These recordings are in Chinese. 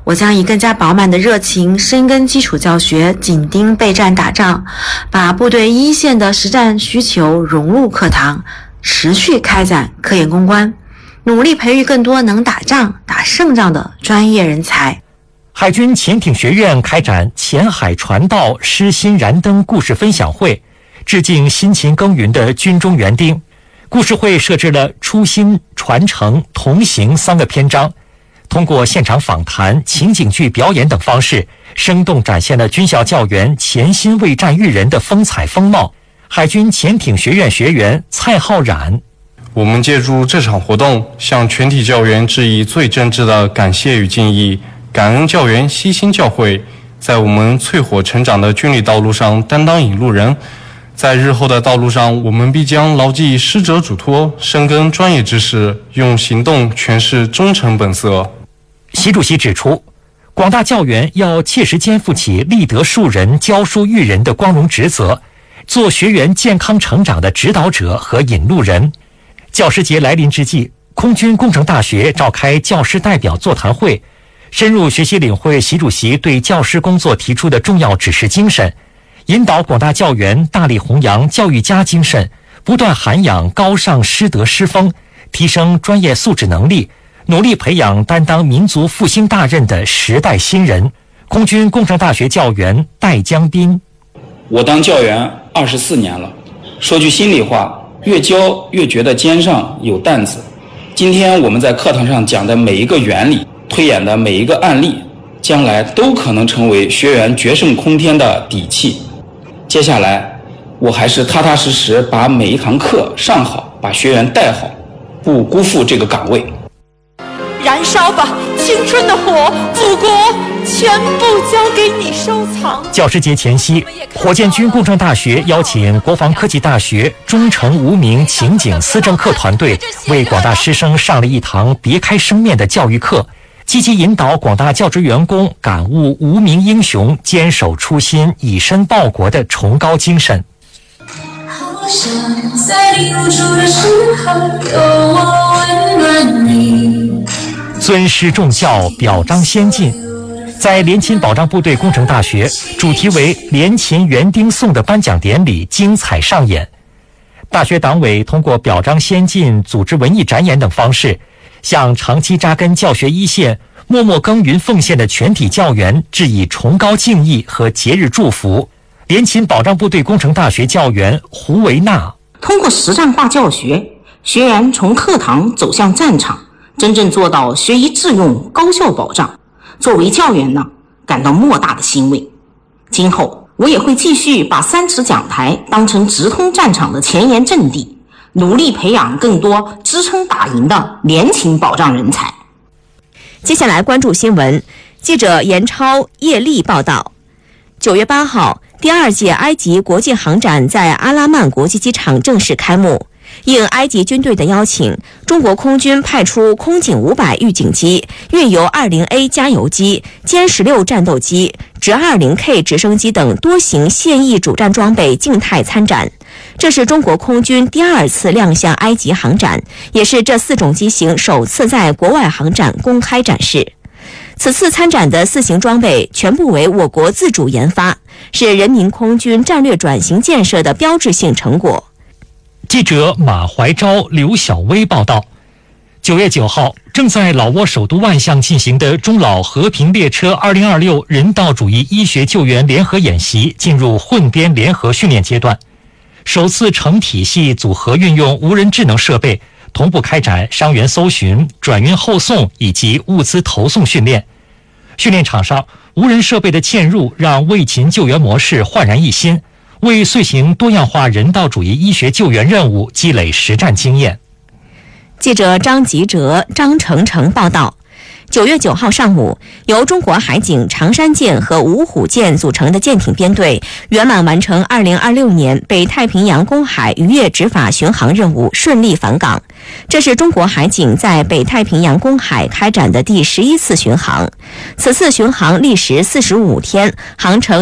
我将以更加饱满的热情深耕基础教学，紧盯备战打仗，把部队一线的实战需求融入课堂，持续开展科研攻关，努力培育更多能打仗、打胜仗的专业人才。 海军潜艇学院开展潜海传道诗心燃灯故事分享会，致敬辛勤耕耘的军中园丁。故事会设置了初心、传承、同行3个篇章，通过现场访谈、情景剧表演等方式，生动展现了军校教员潜心为战育人的风采风貌。海军潜艇学院学员蔡浩然： 我们借助这场活动，向全体教员致以最真挚的感谢与敬意，感恩教员悉心教诲，在我们淬火成长的军旅道路上担当引路人。在日后的道路上，我们必将牢记师者嘱托，深耕专业知识，用行动诠释忠诚本色。 习主席指出，广大教员要切实肩负起立德树人、教书育人的光荣职责，做学员健康成长的指导者和引路人。教师节来临之际，空军工程大学召开教师代表座谈会，深入学习领会习主席对教师工作提出的重要指示精神，引导广大教员大力弘扬教育家精神，不断涵养高尚师德师风，提升专业素质能力，努力培养担当民族复兴大任的时代新人。空军工程大学教员戴江斌： 我当教员24年了，说句心里话，越教越觉得肩上有担子。今天我们在课堂上讲的每一个原理，推演的每一个案例，将来都可能成为学员决胜空天的底气。接下来我还是踏踏实实把每一堂课上好，把学员带好，不辜负这个岗位。 燃烧吧青春的火，祖国全部交给你收藏。 教师节前夕，火箭军工程大学邀请国防科技大学忠诚无名情景思政课团队，为广大师生上了一堂别开生面的教育课，积极引导广大教职员工感悟无名英雄坚守初心、以身报国的崇高精神。 好想在你无助的时候，有我温暖你。 尊师重教，表彰先进。在联勤保障部队工程大学，主题为联勤园丁颂的颁奖典礼精彩上演。大学党委通过表彰先进、组织文艺展演等方式，向长期扎根教学一线、默默耕耘奉献的全体教员致以崇高敬意和节日祝福。联勤保障部队工程大学教员胡维娜： 通过实战化教学，学员从课堂走向战场，真正做到学以致用、高效保障。作为教员呢，感到莫大的欣慰。今后我也会继续把3尺讲台当成直通战场的前沿阵地，努力培养更多支撑打赢的联勤保障人才。 接下来关注新闻，记者严超、叶丽报道。9月8号，第2届埃及国际航展在阿拉曼国际机场正式开幕。应埃及军队的邀请，中国空军派出空警500预警机、运油20A 加油机、歼16战斗机、直20K 直升机等多型现役主战装备静态参展。这是中国空军第2次亮相埃及航展，也是这4种机型首次在国外航展公开展示。此次参展的4型装备全部为我国自主研发，是人民空军战略转型建设的标志性成果。 记者马怀昭、刘晓薇报道。9月9号，正在老挝首都万象进行的中老和平列车2026人道主义医学救援联合演习进入混编联合训练阶段，首次成体系组合运用无人智能设备，同步开展伤员搜寻、转运后送以及物资投送训练。训练场上，无人设备的嵌入让卫勤救援模式焕然一新，为遂行多样化人道主义医学救援任务积累实战经验。 记者张吉哲、张成成报道。9月9号上午，由中国海警长山舰和芜湖舰组成的舰艇编队圆满完成2026年北太平洋公海渔业执法巡航任务，顺利返港。这是中国海警在北太平洋公海开展的第11次巡航。此次巡航历时45天，航程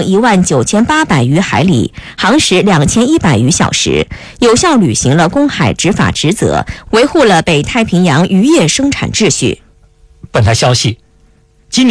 19800余海里，航时2100余小时，有效履行了公海执法职责，维护了北太平洋渔业生产秩序。 本台消息，